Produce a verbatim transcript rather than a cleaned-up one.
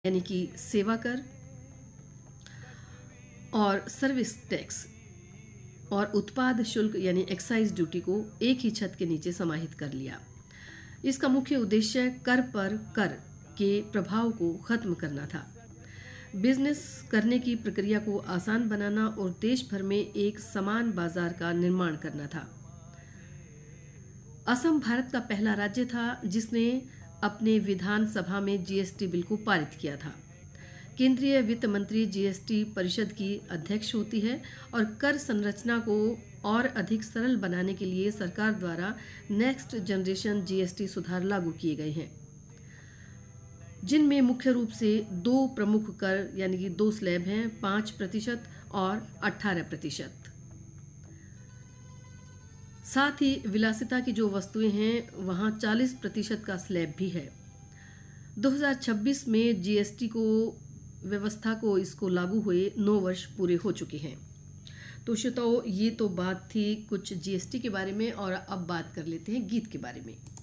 यानी कि सेवा कर और सर्विस टैक्स और उत्पाद शुल्क यानी एक्साइज ड्यूटी को एक ही छत के नीचे समाहित कर लिया। इसका मुख्य उद्देश्य कर पर कर के प्रभाव को खत्म करना था, बिजनेस करने की प्रक्रिया को आसान बनाना और देश भर में एक समान बाजार का निर्माण करना था। असम भारत का पहला राज्य था जिसने अपने विधानसभा में जीएसटी बिल को पारित किया था। केंद्रीय वित्त मंत्री जीएसटी परिषद की अध्यक्ष होती है और कर संरचना को और अधिक सरल बनाने के लिए सरकार द्वारा नेक्स्ट जनरेशन जीएसटी सुधार लागू किए गए हैं, जिनमें मुख्य रूप से दो प्रमुख कर यानी कि दो स्लैब हैं, पाँच प्रतिशत और अठारह प्रतिशत। साथ ही विलासिता की जो वस्तुएं हैं वहाँ चालीस प्रतिशत का स्लैब भी है। दो हज़ार छब्बीस में जीएसटी को व्यवस्था को इसको लागू हुए नौ वर्ष पूरे हो चुके हैं। तो श्रोताओ, ये तो बात थी कुछ जीएसटी के बारे में और अब बात कर लेते हैं गीत के बारे में।